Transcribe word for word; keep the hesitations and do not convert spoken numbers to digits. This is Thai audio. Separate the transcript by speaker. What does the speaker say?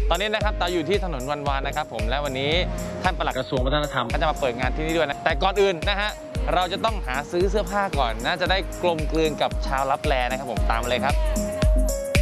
Speaker 1: ตอนนี้นะครับเราอยู่ที่ถนนวันวานนะครับผมและวันนี้ท่านปลัดกระทรวงวัฒนธรรมก็จะมาเปิดงานที่นี่ด้วยนะแต่ก่อนอื่นนะฮะเราจะต้องหาซื้อเสื้อผ้าก่อนน่าจะได้กลมกลืนกับชาวลับแลนะครับผมตามมาเลยครับ